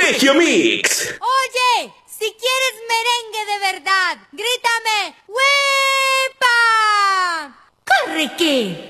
Regio Mix. Oye, si quieres merengue de verdad, grítame ¡Huepa! ¡Corre que!